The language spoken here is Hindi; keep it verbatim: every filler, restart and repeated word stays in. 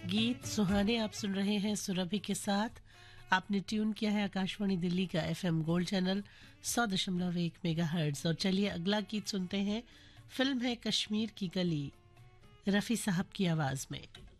गीत सुहाने आप सुन रहे हैं सुरभि के साथ। आपने ट्यून किया है आकाशवाणी दिल्ली का एफएम गोल्ड चैनल सौ दशमलव एक मेगाहर्ट्ज। और चलिए अगला गीत सुनते हैं। फिल्म है कश्मीर की गली, रफ़ी साहब की आवाज़ में।